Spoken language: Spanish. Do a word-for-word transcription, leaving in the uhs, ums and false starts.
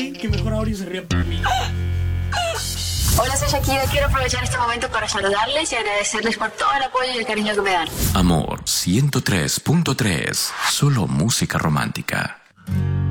sé que mejor ahora se ríe por mí. Hola, soy Shakira. Quiero aprovechar este momento para saludarles y agradecerles por todo el apoyo y el cariño que me dan. Amor ciento tres punto tres. Solo música romántica.